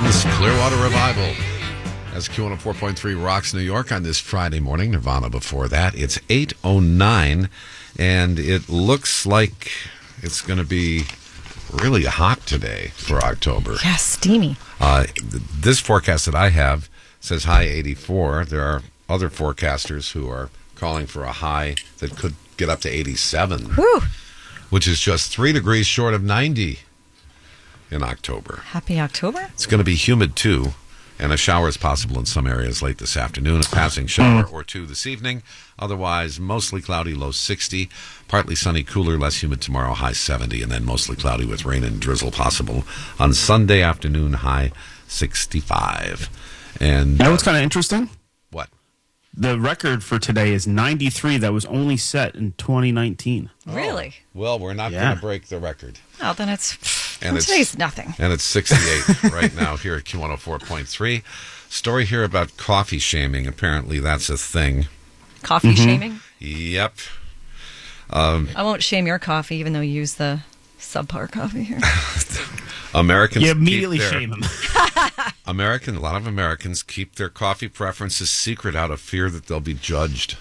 Creedence Clearwater Revival as Q104.3 rocks New York on this Friday morning. Nirvana before that. It's 8:09, and it looks like it's going to be really hot today for October. Yeah, steamy. This forecast that I have says high 84. There are other forecasters who are calling for a high that could get up to 87, Whew. which is just 3 degrees short of 90 in October. Happy October. It's going to be humid, too, and a shower is possible in some areas late this afternoon. A passing shower or two this evening. Otherwise, mostly cloudy, low 60. Partly sunny, cooler, less humid tomorrow, high 70. And then mostly cloudy with rain and drizzle possible on Sunday afternoon, high 65. And You know what's kind of interesting? what? The record for today is 93. That was only set in 2019. Really? Well, we're not Yeah. going to break the record. Oh, then it's... And it's- today's nothing. And it's 68 right now here at Q104.3. Story here about coffee shaming. Apparently that's a thing. Coffee shaming? Yep. I won't shame your coffee, even though you use the subpar coffee here. Americans You immediately keep their, shame him. a lot of Americans keep their coffee preferences secret out of fear that they'll be judged.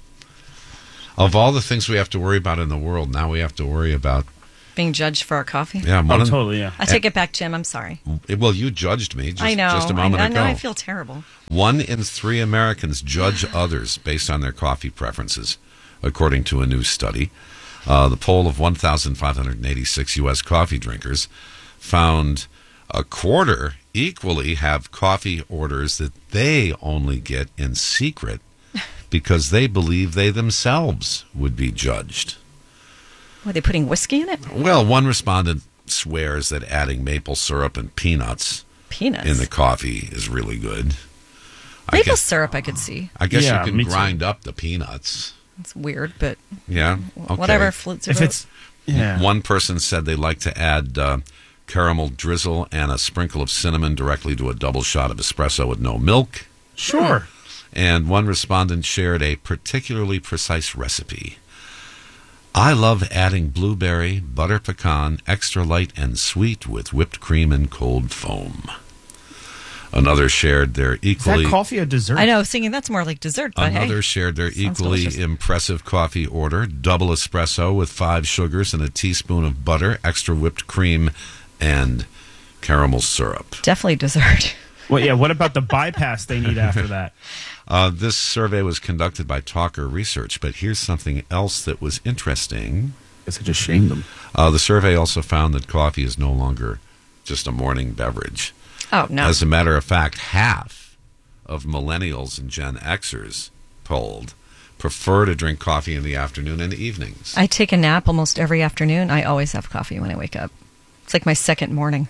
Of all the things we have to worry about in the world, now we have to worry about... Being judged for our coffee? Yeah, Oh, totally, yeah. I take it back, Jim. I'm sorry. Well, you judged me I know. just a moment I ago. know. I feel terrible. 1 in 3 Americans judge others based on their coffee preferences, according to a new study. The poll of 1,586 U.S. coffee drinkers found a quarter equally have coffee orders that they only get in secret because they believe they themselves would be judged. Were they putting whiskey in it? Well, one respondent swears that adding maple syrup and peanuts Peanuts. in the coffee is really good. Maple syrup, I could see. I guess Yeah, you me can too. grind up the peanuts. It's weird, but Yeah. Okay. whatever floats your If boat. it's, yeah. One person said they like to add caramel drizzle and a sprinkle of cinnamon directly to a double shot of espresso with no milk. Sure. And one respondent shared a particularly precise recipe. I love adding blueberry, butter pecan, extra light and sweet with whipped cream and cold foam. Another shared their Is equally... that coffee or dessert? I know, I was thinking that's more like dessert, but Another hey. shared their Sounds equally delicious. impressive coffee order, double espresso with 5 sugars and a teaspoon of butter, extra whipped cream, and caramel syrup. Definitely dessert. Well, yeah, what about the bypass they need after that? This survey was conducted by Talker Research, but here's something else that was interesting. Guess I just shamed them. The survey also found that coffee is no longer just a morning beverage. Oh, no. As a matter of fact, half of millennials and Gen Xers polled prefer to drink coffee in the afternoon and evenings. I take a nap almost every afternoon. I always have coffee when I wake up. It's like my second morning.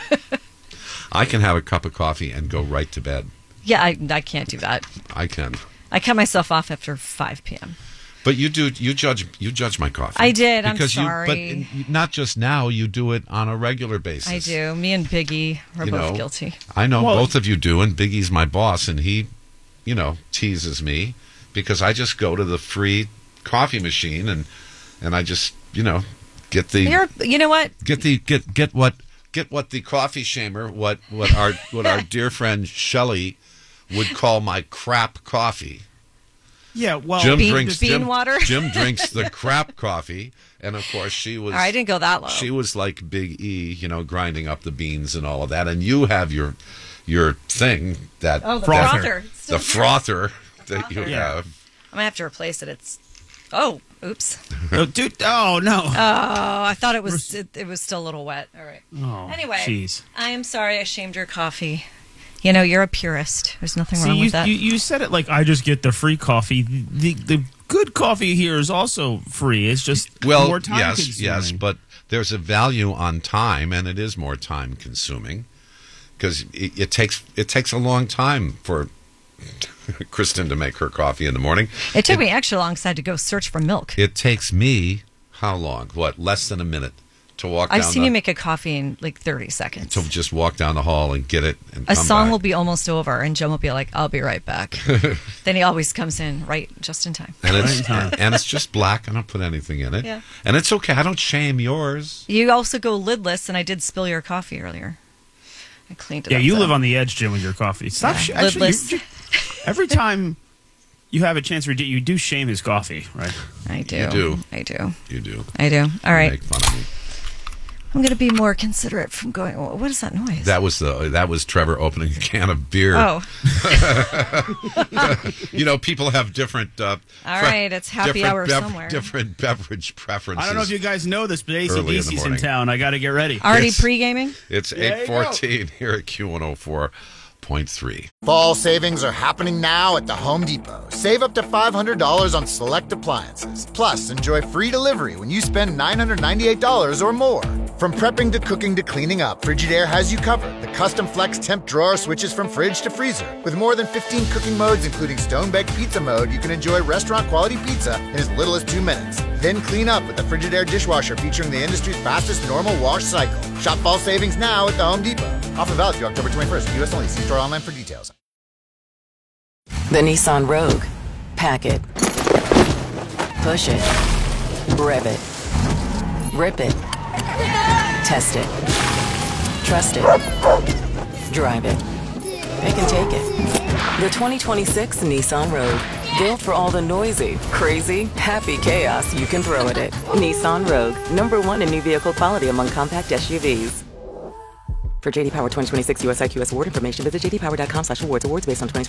I can have a cup of coffee and go right to bed. Yeah, I can't do that. I can. I cut myself off after 5 p.m. But you judge my coffee. I did. I'm because sorry. But not just now, you do it on a regular basis. I do. Me and Biggie are You both know, guilty. I know Well- both of you do, and Biggie's my boss, and he, teases me because I just go to the free coffee machine and I just, get the You know what? get what the coffee shamer, what our dear friend Shelley would call my crap coffee. Yeah, well, Bean water? Jim drinks the crap coffee, and of course she was. I didn't go that low. She was like Big E, grinding up the beans and all of that. And you have your thing that the frother. frother. the frother that you Yeah. have. I'm going to have to replace it. Oh, oops. oh, dude, oh, no. Oh, I thought it was still a little wet. All right. Oh, Anyway, jeez. I am sorry I shamed your coffee. You're a purist. There's nothing wrong with that. You said it like I just get the free coffee. The good coffee here is also free. It's just more time consuming. Yes, but there's a value on time, and it is more time consuming because it takes a long time for Kristen to make her coffee in the morning. It took me extra long because I had to go search for milk. It takes me how long? Less than a minute to walk. I've down seen you make a coffee in like 30 seconds. to just walk down the hall and get it and A come song back. will be almost over, and Jim will be like, "I'll be right back." Then he always comes in right just in time. and it's just black. I don't put anything in it. Yeah. And it's okay. I don't shame yours. You also go lidless, and I did spill your coffee earlier. I cleaned it Yeah, up. you though. live on the edge, Jim, with your coffee. Stop. Yeah, Actually, lidless. every time you have a chance to you do shame his coffee, right? I do. You do. I do. You do. I do. All right. Make fun of me. I'm going to be more considerate from going. What is that noise? That was Trevor opening a can of beer. Oh. People have different. All right, it's happy hour somewhere. Different beverage preferences. I don't know if you guys know this, but Early in the AC/DC's in morning. town. I got to get ready. Already Yes. pre-gaming? It's There you 8:14 here at Q104.3. Fall savings are happening now at the Home Depot. Save up to $500 on select appliances. Plus, enjoy free delivery when you spend $998 or more. From prepping to cooking to cleaning up, Frigidaire has you covered. The custom flex temp drawer switches from fridge to freezer. With more than 15 cooking modes, including stone-baked pizza mode, you can enjoy restaurant-quality pizza in as little as 2 minutes. Then clean up with the Frigidaire dishwasher featuring the industry's fastest normal wash cycle. Shop fall savings now at the Home Depot. Offer valid through October 21st. U.S. only. See store online for details. The Nissan Rogue. Pack it. Push it. Rev it. Rip it. Test it. Trust it. Drive it. They can take it. The 2026 Nissan Rogue. Built for all the noisy, crazy, happy chaos you can throw at it. Nissan Rogue. #1 in new vehicle quality among compact SUVs. For JD Power 2026 US IQS award information, visit jdpower.com/awards. Awards based on 2026